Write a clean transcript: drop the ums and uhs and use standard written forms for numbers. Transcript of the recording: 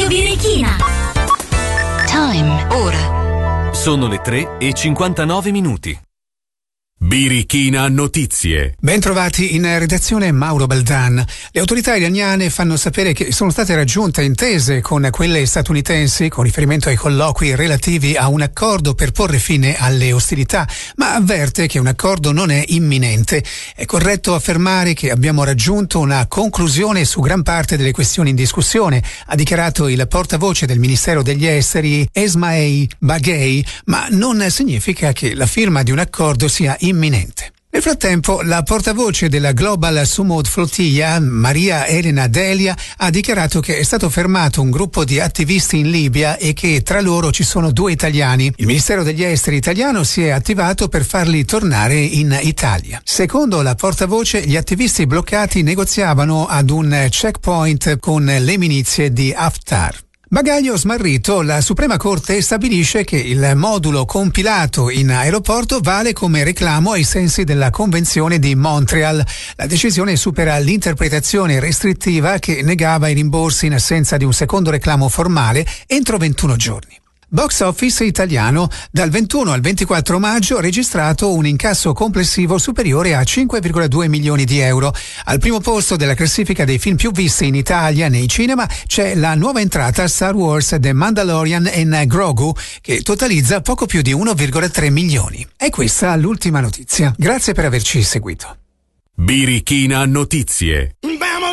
Radio Birichina. Time. Ora. Sono le 3:59. Birichina Notizie. Bentrovati in redazione Mauro Baldan. Le autorità iraniane fanno sapere che sono state raggiunte intese con quelle statunitensi con riferimento ai colloqui relativi a un accordo per porre fine alle ostilità, ma avverte che un accordo non è imminente. È corretto affermare che abbiamo raggiunto una conclusione su gran parte delle questioni in discussione, ha dichiarato il portavoce del Ministero degli Esteri Esmail Baghei, ma non significa che la firma di un accordo sia imminente. Nel frattempo, la portavoce della Global Sumud Flotilla, Maria Elena Delia, ha dichiarato che è stato fermato un gruppo di attivisti in Libia e che tra loro ci sono 2 italiani. Il Ministero degli Esteri italiano si è attivato per farli tornare in Italia. Secondo la portavoce, gli attivisti bloccati negoziavano ad un checkpoint con le milizie di Haftar. Bagaglio smarrito, la Suprema Corte stabilisce che il modulo compilato in aeroporto vale come reclamo ai sensi della Convenzione di Montreal. La decisione supera l'interpretazione restrittiva che negava i rimborsi in assenza di un secondo reclamo formale entro 21 giorni. Box Office italiano, dal 21 al 24 maggio ha registrato un incasso complessivo superiore a 5,2 milioni di euro. Al primo posto della classifica dei film più visti in Italia nei cinema c'è la nuova entrata Star Wars The Mandalorian and Grogu, che totalizza poco più di 1,3 milioni. E questa l'ultima notizia. Grazie per averci seguito. Birichina Notizie.